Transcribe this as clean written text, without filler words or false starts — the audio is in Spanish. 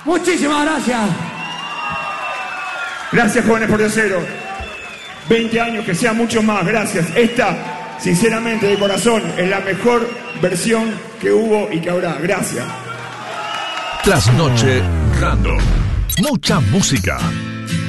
Muchísimas gracias. Gracias, jóvenes por cero. 20 años, que sean muchos más, gracias. Esta, sinceramente, de corazón, es la mejor versión que hubo y que habrá. Gracias. Trasnoche Random. Mucha música.